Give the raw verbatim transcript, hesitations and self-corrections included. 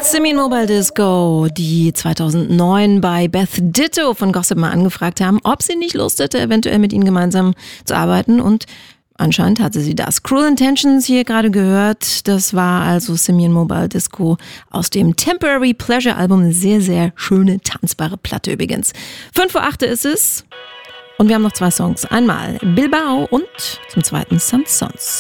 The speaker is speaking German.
Simian Mobile Disco, die zweitausendneun bei Beth Ditto von Gossip mal angefragt haben, ob sie nicht Lust hätte, eventuell mit ihnen gemeinsam zu arbeiten, und anscheinend hatte sie das. Cruel Intentions hier gerade gehört, das war also Simian Mobile Disco aus dem Temporary Pleasure Album, eine sehr, sehr schöne, tanzbare Platte übrigens. Fünf vor acht ist es und wir haben noch zwei Songs. Einmal Bilbao und zum zweiten Sans Sons.